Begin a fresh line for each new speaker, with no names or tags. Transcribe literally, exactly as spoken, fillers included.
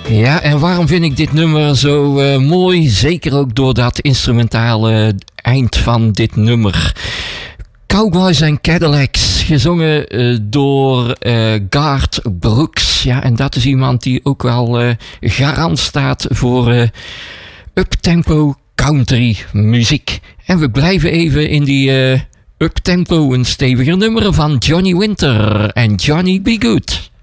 Ja, en waarom vind ik dit nummer zo uh, mooi? Zeker ook door dat instrumentale eind van dit nummer. Cowboys and Cadillacs, gezongen uh, door uh, Garth Brooks. Ja, en dat is iemand die ook wel uh, garant staat voor uh, uptempo country muziek. En we blijven even in die uh, uptempo, een steviger nummer van Johnny Winter en Johnny B. Goode.